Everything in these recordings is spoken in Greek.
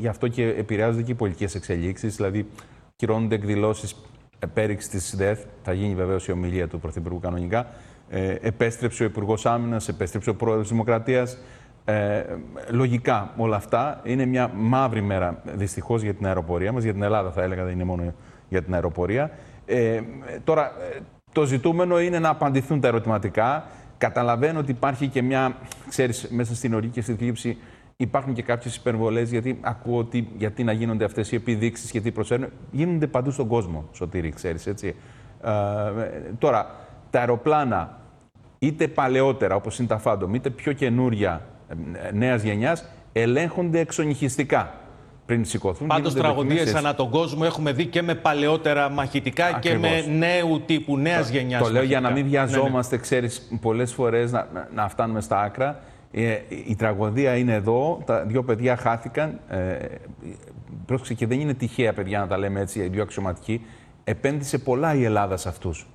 γι' αυτό και επηρεάζονται και οι πολιτικές εξελίξεις. Δηλαδή, κυρώνονται εκδηλώσεις πέριξ της ΔΕΘ. Θα γίνει βεβαίως η ομιλία του Πρωθυπουργού κανονικά. Επέστρεψε ο Υπουργός Άμυνας, επέστρεψε ο Πρόεδρος της Δημοκρατίας. Λογικά όλα αυτά είναι μια μαύρη μέρα δυστυχώς για την αεροπορία μας, για την Ελλάδα θα έλεγα, δεν είναι μόνο για την αεροπορία. Τώρα το ζητούμενο είναι να απαντηθούν τα ερωτηματικά. Καταλαβαίνω ότι υπάρχει και μια, ξέρεις, μέσα στην οργή και στη θλίψη υπάρχουν και κάποιες υπερβολές, γιατί ακούω ότι γιατί να γίνονται αυτές οι επιδείξεις, γιατί προσφέρουν. Γίνονται παντού στον κόσμο, Σωτήρη, ξέρεις, έτσι. Τώρα, τα αεροπλάνα, είτε παλαιότερα όπως είναι τα Phantom, είτε πιο καινούρια νέας γενιάς, ελέγχονται εξονυχιστικά πριν σηκωθούν. Πάντως τραγωδίες ανά τον κόσμο έχουμε δει και με παλαιότερα μαχητικά. Ακριβώς. Και με νέου τύπου, νέας γενιάς. Το λέω για να μην βιαζόμαστε, ξέρεις, πολλές φορές να φτάνουμε στα άκρα. Η τραγωδία είναι εδώ, τα δύο παιδιά χάθηκαν. Πρόσεξε, και δεν είναι τυχαία παιδιά να τα λέμε έτσι, οι δύο αξιωματικοί. Επένδυσε πολλά η Ελλάδα σε αυτούς.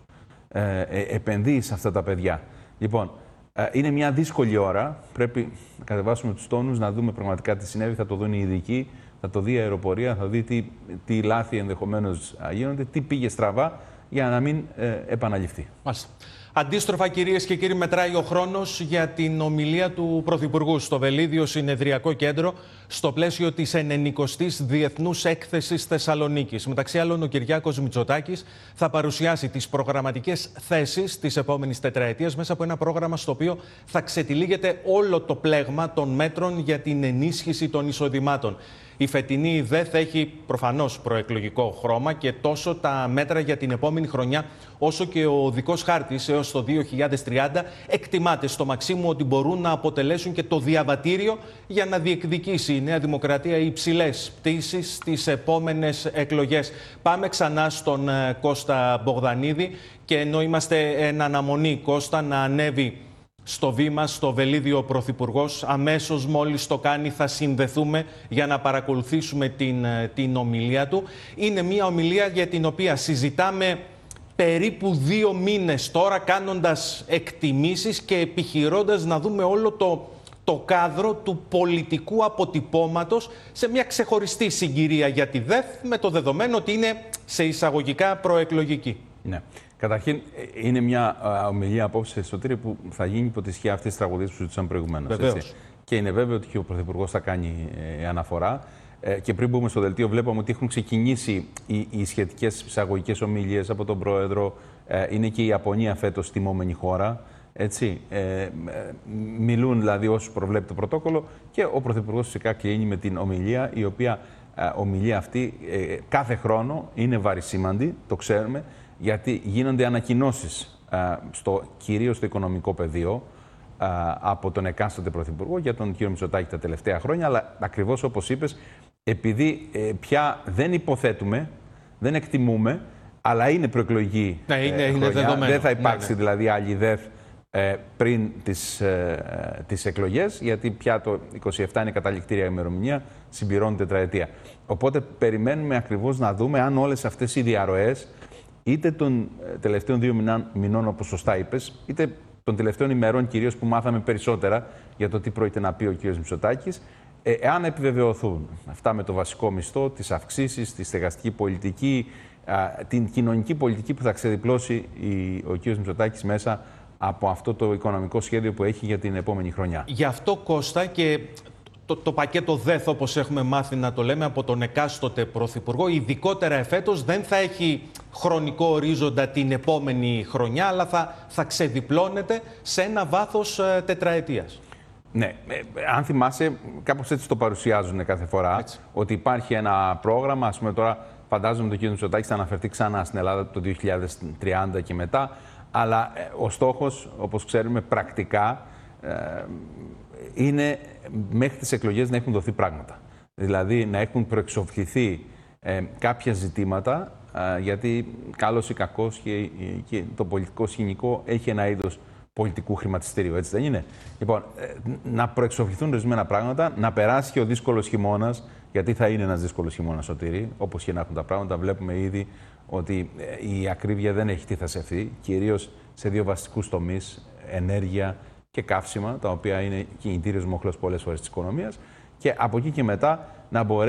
Επενδύει σε αυτά τα παιδιά. Λοιπόν, είναι μια δύσκολη ώρα. Πρέπει να κατεβάσουμε τους τόνους, να δούμε πραγματικά τι συνέβη. Θα το δουν οι ειδικοί, θα το δει η αεροπορία, θα δει τι λάθη ενδεχομένως γίνονται, τι πήγε στραβά, για να μην επαναληφθεί. Μάλιστα. Αντίστροφα, κυρίες και κύριοι, μετράει ο χρόνος για την ομιλία του Πρωθυπουργού στο Βελίδιο Συνεδριακό Κέντρο στο πλαίσιο της 90ης Διεθνούς Έκθεσης Θεσσαλονίκης. Μεταξύ άλλων, ο Κυριάκος Μητσοτάκης θα παρουσιάσει τις προγραμματικές θέσεις της επόμενης τετραετίας μέσα από ένα πρόγραμμα στο οποίο θα ξετυλίγεται όλο το πλέγμα των μέτρων για την ενίσχυση των εισοδημάτων. Η φετινή ΔΕΘ έχει προφανώς προεκλογικό χρώμα και τόσο τα μέτρα για την επόμενη χρονιά όσο και ο οδικός χάρτης έως το 2030 εκτιμάται στο Μαξίμου ότι μπορούν να αποτελέσουν και το διαβατήριο για να διεκδικήσει η Νέα Δημοκρατία υψηλές πτήσεις στις επόμενες εκλογές. Πάμε ξανά στον Κώστα Μπογδανίδη και ενώ είμαστε εν αναμονή, Κώστα, να ανέβει στο βήμα, στο Βελίδιο ο Πρωθυπουργός, αμέσως μόλις το κάνει θα συνδεθούμε για να παρακολουθήσουμε την ομιλία του. Είναι μια ομιλία για την οποία συζητάμε περίπου 2 μήνες τώρα, κάνοντας εκτιμήσεις και επιχειρώντας να δούμε όλο το κάδρο του πολιτικού αποτυπώματος σε μια ξεχωριστή συγκυρία για τη ΔΕΘ, με το δεδομένο ότι είναι σε εισαγωγικά προεκλογική. Ναι. Καταρχήν, είναι μια ομιλία απόψε, Σωτήρη, που θα γίνει υπό τη σκιά αυτής της τραγωδίας που συζητούσαμε προηγουμένως. Και είναι βέβαιο ότι και ο Πρωθυπουργός θα κάνει αναφορά. Και πριν μπούμε στο δελτίο, βλέπαμε ότι έχουν ξεκινήσει οι σχετικές εισαγωγικές ομιλίες από τον Πρόεδρο. Είναι και η Ιαπωνία φέτος τιμόμενη χώρα. Έτσι. Μιλούν δηλαδή όσους προβλέπει το πρωτόκολλο και ο Πρωθυπουργός φυσικά κλείνει με την ομιλία, η οποία ομιλία αυτή κάθε χρόνο είναι βαρισίμαντη, το ξέρουμε. Γιατί γίνονται ανακοινώσεις κυρίως στο οικονομικό πεδίο από τον εκάστοτε Πρωθυπουργό για τον κύριο Μητσοτάκη τα τελευταία χρόνια, αλλά ακριβώς όπως είπες, επειδή πια δεν υποθέτουμε, δεν εκτιμούμε, αλλά είναι προεκλογική είναι δεδομένο. Δεν θα υπάρξει δηλαδή άλλη ΔΕΘ πριν τις εκλογές, γιατί πια το 27 είναι καταληκτήρια ημερομηνία, συμπληρώνει τετραετία. Οπότε περιμένουμε ακριβώς να δούμε αν όλες αυτές οι διαρροές, είτε των τελευταίων 2 μηνών, όπως σωστά είπες, είτε των τελευταίων ημερών κυρίως που μάθαμε περισσότερα για το τι πρόκειται να πει ο κ. Μητσοτάκης, εάν επιβεβαιωθούν αυτά με το βασικό μισθό, τις αυξήσεις, τη στεγαστική πολιτική, την κοινωνική πολιτική που θα ξεδιπλώσει ο κ. Μητσοτάκης μέσα από αυτό το οικονομικό σχέδιο που έχει για την επόμενη χρονιά. Γι' αυτό, Κώστα, και το πακέτο ΔΕΘ, όπως έχουμε μάθει να το λέμε από τον εκάστοτε Πρωθυπουργό, ειδικότερα εφέτος, δεν θα έχει χρονικό ορίζοντα την επόμενη χρονιά, αλλά θα ξεδιπλώνεται σε ένα βάθος τετραετίας. Ναι, αν θυμάσαι, κάπως έτσι το παρουσιάζουν κάθε φορά, έτσι, ότι υπάρχει ένα πρόγραμμα, ας πούμε τώρα φαντάζομαι το κ. Μητσοτάκης θα αναφερθεί ξανά στην Ελλάδα το 2030 και μετά, αλλά ο στόχος, όπως ξέρουμε, πρακτικά είναι μέχρι τις εκλογές να έχουν δοθεί πράγματα. Δηλαδή να έχουν προεξοφληθεί κάποια ζητήματα, γιατί καλώς ή κακώς και το πολιτικό σκηνικό έχει ένα είδος πολιτικού χρηματιστηρίου, έτσι δεν είναι? Λοιπόν, να προεξοφληθούν ορισμένα πράγματα, να περάσει και ο δύσκολος χειμώνας, γιατί θα είναι ένας δύσκολος χειμώνας, Σωτήρη, όπως και να έχουν τα πράγματα. Βλέπουμε ήδη ότι η ακρίβεια δεν έχει τι θα σευθεί, κυρίως σε 2 βασικούς τομείς, ενέργεια και καύσιμα, τα οποία είναι κινητήριος μοχλός πολλές φορές της οικονομίας, και από εκεί και μετά να μπορέσει